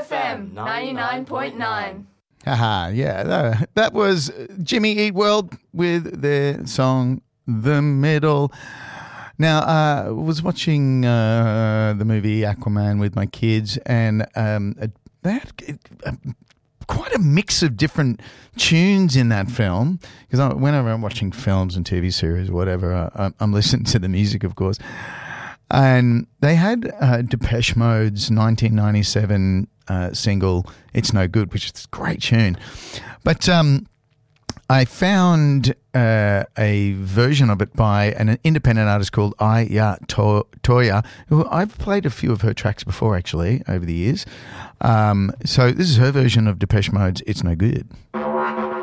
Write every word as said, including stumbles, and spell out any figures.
F M ninety-nine point nine. Haha, yeah. That, that was Jimmy Eat World with their song The Middle. Now, uh, I was watching uh, the movie Aquaman with my kids, and um, they had uh, quite a mix of different tunes in that film. Because whenever I'm watching films and T V series or whatever, I, I'm listening to the music, of course. And they had uh, Depeche Mode's nineteen ninety-seven uh, single, It's No Good, which is a great tune. But um, I found uh, a version of it by an independent artist called Aya to- Toya, who I've played a few of her tracks before, actually, over the years. Um, so this is her version of Depeche Mode's It's No Good.